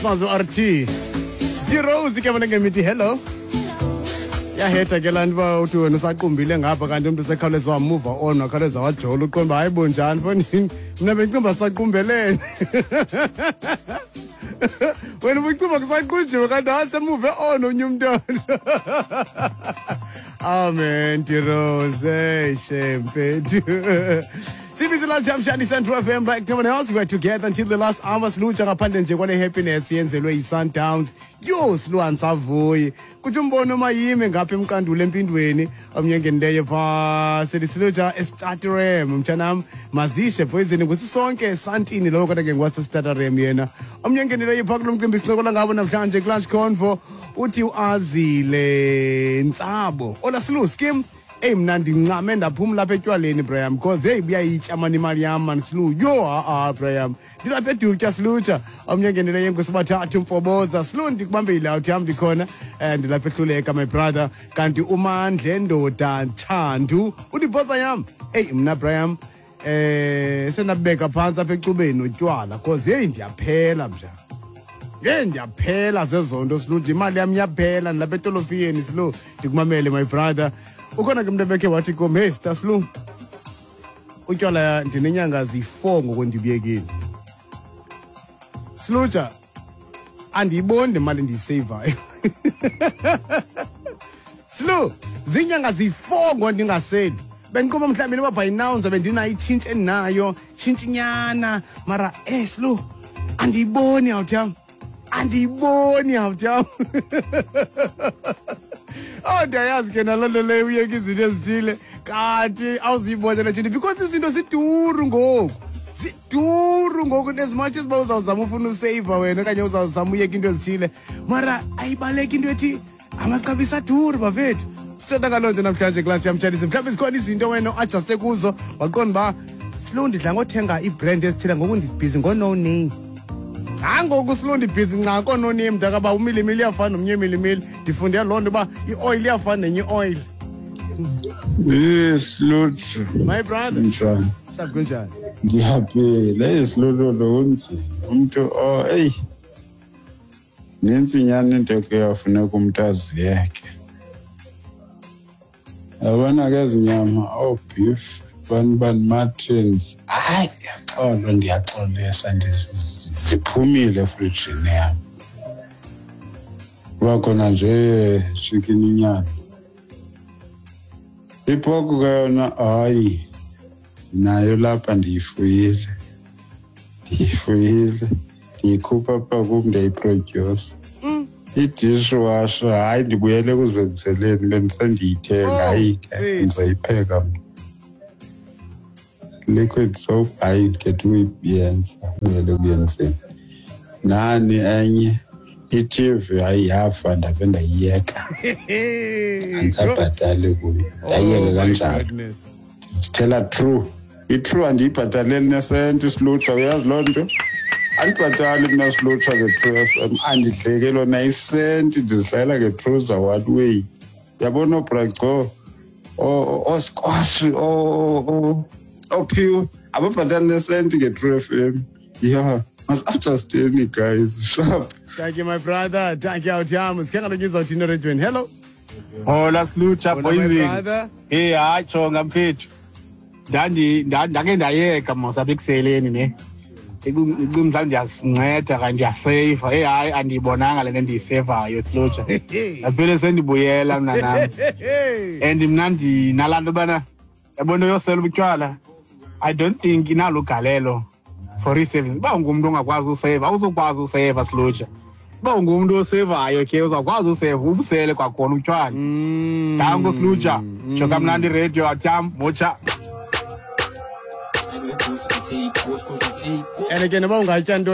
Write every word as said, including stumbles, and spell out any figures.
Swazo R T. Di Rose ke mona ngemithi hello. Ya heta ke lantu ba uthi wena saqumbile ngapha kanti umuntu sekhawuleza wamuva on wakhawuleza wajola uqomba hayibo njani mfondini mina bengicimba saqumbelene. Wena ubicimba kusaqunjiwe kanti asemuve on unyumntwana. Amen Di Rose shempethu. Sibisi la Jamshani Central F M back to my house. We're together until the last hour. Slucha ngaphandle nje kwale happiness yenzelwe yi-Sundowns. Yo Sluan Savoy. Kuthumbono mayime ngapha emkandule empindweni. Omnyengeni leyo pha sedisiluja estarterem mchanam mazishe poison ngusisonke santini lo kodwa ke ngwase starterem yena. Omnyengeni leyo pha kulomcimbi sincokola ngabo namhlanje Clash Convo uthi uazile Ntsabo. Ola Slu skim Hey mna ndincame ndaphuma lapha etywaleni Brian because hey buyayitya mani imali yam man Slu yo ah ah Brian ndilapha edutya Slucha omnyengenele yengu sibathathu mfoboza Slu ndikubambile awuthi yam ndikhona ndilapha ehluleka my brother kanti uMandla endoda Nthandu udibhoza yam hey mna Brian eh senabeka phansi apha ecubeni notywala because hey ndiyaphela mja hey ndiyaphela zezonto Slu imali yam iyaphela ndilapha etolofiyeni Slu ndikumamele my brother ukhona ke umuntu ebekhe wathi kom hey Star Slu utywala ndinenyanga zi-four ngokondibiyekile Slucha andiyiboni imali ndiyisevayo Slu zinyanga zi-four ngondingaseli bendiqoma mhlawumbi noba by now ndizabe ndinayo itshintshi endinayo tshintshinyana mara eh Slu andiyiboni awuthi yam andiyiboni awuthi yam Oh ndiyayazi ke nalonto leyo uyeka izinto ezithile kanti awuzibonela thina because izinto ziduru ngoku ziduru ngoku as much as bawuzawuzama ufuna usave wena okanye uzawuzama uyeka into ezithile mara ayibaleki into ethi amaxabiso aduru bafethu sithetha ngaloo nto namhlanje Clash yamtshalisa mhlawumbi zikhona izinto wena uadjuste kuzo waqonda uba Slu ndidla ngothenga ibrand ezithile ngoku ndibhizi ngo-no name Angoku Slu ndibhizi nca kononame mntakaba umilimili iyafana nomnye milimili ndifunde loo nto uba i-oil iyafana nenye i-oil. Yes Slucha My brother njani shabu kunjani ngiyaphila esilolo unzima umuntu oh hey nensinyana into ke yafuna kumntazi yakhe abana ke izinyama oh beef ban ban martins hayi yaxolo ndiyaxolisa ndiziphumile efrijini yami wakhona nje chicken inyama iphoko kayona hayi nayo lapha ndiyifuyile ndiyifuyile ndiyikhupha pha kum ndiyiproduce i-dishwasher hayi ndibuyele kuzenzeleni bendisendiyithenga hayi ke ndizoyipheka mna liquid soap hayi ndikhetha ukuyenza uyele kuyenzeni nani enye i-T V hayi yafa ndabe ndayiyeka andisabhatali kuyo ndayiyeka kanjalo ndithela true i-true andiyibhataleli nesenti Slucha uyazi loo nto andibhatali mna Slucha nge-True F M andidleke lona isenti ndizidlalela nge-True za one way yabona obraco osquash ophiwe ababhatali nesenti nge-True F M yeah must adjusteni guys sharp. Thank you my brother thank you awuthi yam sikhe ngalonyiza uthini eredweni hello hola Slucha poison brother hey hayi jonga mfethu ndandi ndake ndayeka mosa bekuseleni ne ikumdla ndiyasinceda kanje ndiyasave hey hayi andiyibonanga le nto ndiyisevayo Slucha aphele sendibuyela mna nami and mna ndinalaa nto bana yabona yosela ubutywala I don't think inalo galelo for i-savings uba ungumntu ongakwazi useva awuzokwazi useva Slucha uba ungumntu osevayo ke uzawukwazi useva ubusele kwakhona utywala danko Slucha joka mnandi radio atyam mocha and again uba ungatya